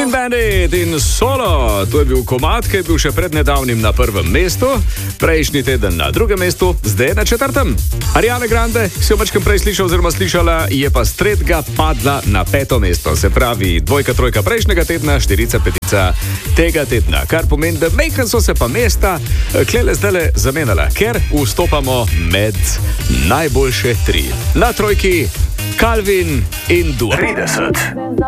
Clean Bandit in Solo. To je bil komad, ki je bil še pred nedavnim na prvem mestu, prejšnji teden na drugem mestu, zdaj na četrtem. Ariana Grande, si jo večkrat prej slišal oziroma slišala, je pa s tretjega padla na 5. mesto. Se pravi, 2, 3 prejšnjega tedna, 4, 5 tega tedna. Kar pomeni, da mejkan so se pa mesta klele zdaj zamenjala, ker vstopamo med najboljše 3. Na trojki Calvin in Dua. 30.